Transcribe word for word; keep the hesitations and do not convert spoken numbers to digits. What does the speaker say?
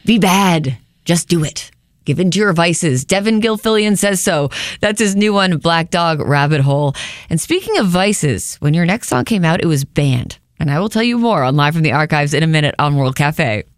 Be bad. Just do it. Give in to your vices. Devin Gilfillian says so. That's his new one, Black Dog Rabbit Hole. And speaking of vices, when your next song came out, it was banned. And I will tell you more on Live from the Archives in a minute on World Cafe.